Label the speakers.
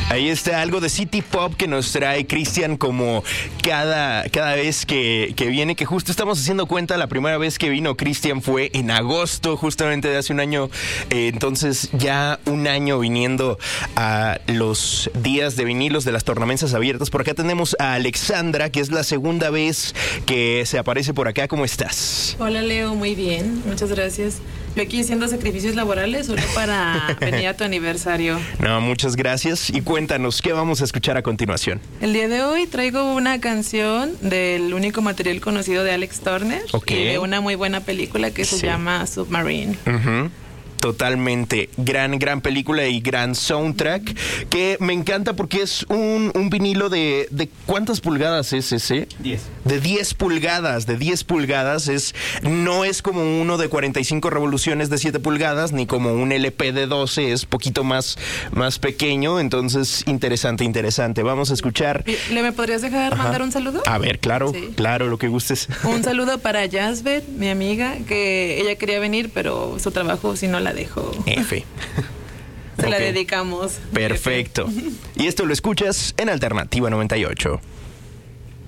Speaker 1: Ahí está algo de City Pop que nos trae Cristian como cada vez que viene, que justo estamos haciendo cuenta, la primera vez que vino Cristian fue en agosto, justamente de hace un año, entonces ya un año viniendo a los días de vinilos de las tornamesas abiertas. Por acá tenemos a Alexandra, que es la segunda vez que se aparece por acá. ¿Cómo estás?
Speaker 2: Hola Leo, muy bien, muchas gracias. Yo aquí haciendo sacrificios laborales solo para venir a tu aniversario.
Speaker 1: No, muchas gracias. Y cuéntanos, ¿qué vamos a escuchar a continuación?
Speaker 2: El día de hoy traigo una canción del único material conocido de Alex Turner.
Speaker 1: Ok.
Speaker 2: Y de una muy buena película que se llama Submarine.
Speaker 1: Uh-huh. Totalmente, gran película y gran soundtrack, que me encanta porque es un vinilo de ¿cuántas pulgadas es ese?
Speaker 3: 10.
Speaker 1: De 10 pulgadas, no es como uno de 45 revoluciones de 7 pulgadas, ni como un LP de 12, es poquito más pequeño, entonces interesante. Vamos a escuchar.
Speaker 2: ¿Le me podrías dejar mandar un saludo?
Speaker 1: A ver, claro,
Speaker 2: Sí.
Speaker 1: claro, lo que gustes.
Speaker 2: Un saludo para Jasbeth, mi amiga, que ella quería venir, pero su trabajo si no la dejó.
Speaker 1: F.
Speaker 2: Se la
Speaker 1: Ok.
Speaker 2: dedicamos.
Speaker 1: Perfecto. Y esto lo escuchas en Alternativa 98.